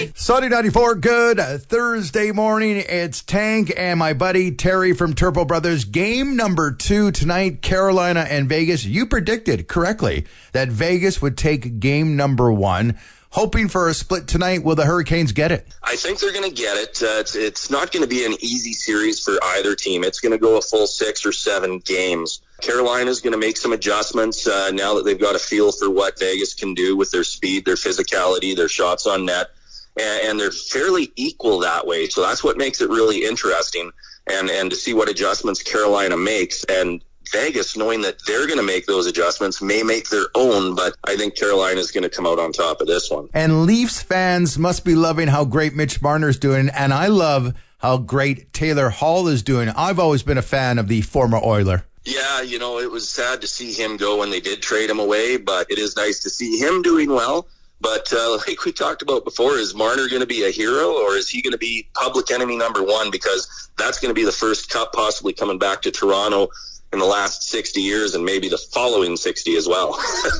Sunny 94, good Thursday morning. It's Tank and my buddy Terry from Turbo Brothers. Game number 2 tonight, Carolina and Vegas. You predicted correctly that Vegas would take game number 1. Hoping for a split tonight. Will the Hurricanes get it? I think they're going to get it. It's not going to be an easy series for either team. It's going to go a full 6 or 7 games. Carolina's going to make some adjustments now that they've got a feel for what Vegas can do with their speed, their physicality, their shots on net, and they're fairly equal that way. So that's what makes it really interesting, and to see what adjustments Carolina makes. And Vegas, knowing that they're going to make those adjustments, may make their own, but I think Carolina is going to come out on top of this one. And Leafs fans must be loving how great Mitch Marner's doing, and I love how great Taylor Hall is doing. I've always been a fan of the former Oiler. Yeah, it was sad to see him go when they did trade him away, but it is nice to see him doing well. But like we talked about before, is Marner going to be a hero, or is he going to be public enemy number 1? Because that's going to be the first cup possibly coming back to Toronto in the last 60 years, and maybe the following 60 as well.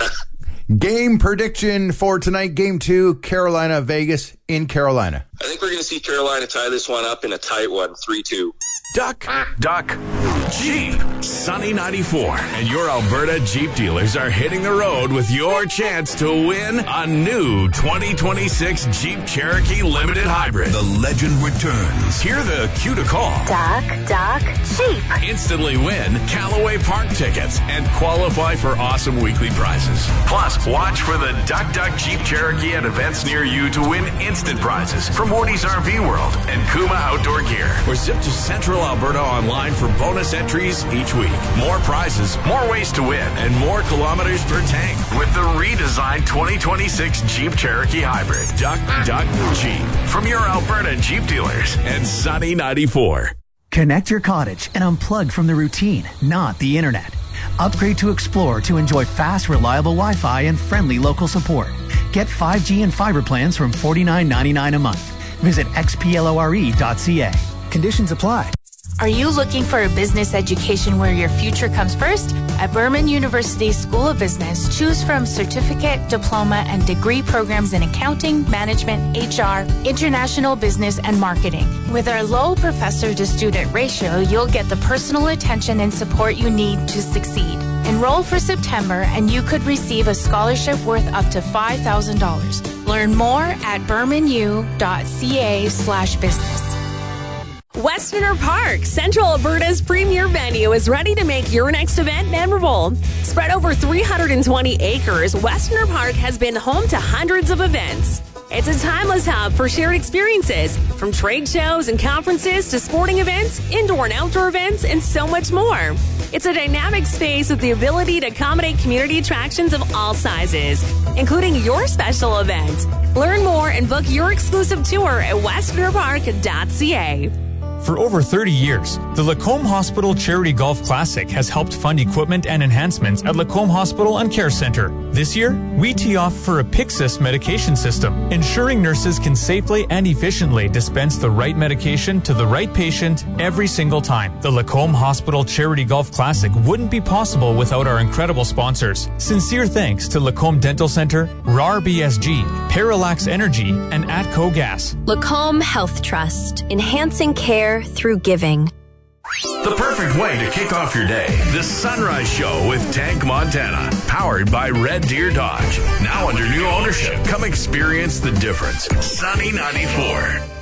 Game prediction for tonight, game 2, Carolina, Vegas in Carolina. I think we're going to see Carolina tie this one up in a tight one, 3-2. Duck, Jeep, Sunny 94, and your Alberta Jeep dealers are hitting the road with your chance to win a new 2026 Jeep Cherokee Limited Hybrid. The legend returns. Hear the cue to call. Duck, Jeep. Instantly win Callaway Park tickets and qualify for awesome weekly prizes. Plus, watch for the Duck Jeep Cherokee at events near you to win instant prizes from Woody's RV World and Kuma Outdoor Gear. Or zip to Central Alberta online for bonus entries each week. More prizes, more ways to win, and more kilometers per tank with the redesigned 2026 Jeep Cherokee Hybrid. Duck Jeep. From your Alberta Jeep dealers and Sunny 94. Connect your cottage and unplug from the routine, not the internet. Upgrade to Explore to enjoy fast, reliable Wi-Fi and friendly local support. Get 5G and fiber plans from $49.99 a month. Visit xplore.ca. Conditions apply. Are you looking for a business education where your future comes first? At Berman University School of Business, choose from certificate, diploma, and degree programs in accounting, management, HR, international business, and marketing. With our low professor-to-student ratio, you'll get the personal attention and support you need to succeed. Enroll for September, and you could receive a scholarship worth up to $5,000. Learn more at bermanu.ca/business. Westerner Park, Central Alberta's premier venue, is ready to make your next event memorable. Spread over 320 acres, Westerner Park has been home to hundreds of events. It's a timeless hub for shared experiences, from trade shows and conferences to sporting events, indoor and outdoor events, and so much more. It's a dynamic space with the ability to accommodate community attractions of all sizes, including your special event. Learn more and book your exclusive tour at westernerpark.ca. For over 30 years, the Lacombe Hospital Charity Golf Classic has helped fund equipment and enhancements at Lacombe Hospital and Care Center. This year, we tee off for a Pyxis medication system, ensuring nurses can safely and efficiently dispense the right medication to the right patient every single time. The Lacombe Hospital Charity Golf Classic wouldn't be possible without our incredible sponsors. Sincere thanks to Lacombe Dental Center, RAR BSG, Parallax Energy, and Atco Gas. Lacombe Health Trust, enhancing care through giving. The perfect way to kick off your day. The Sunrise Show with Tank Montana. Powered by Red Deer Dodge. Now under new ownership. Come experience the difference. Sunny 94.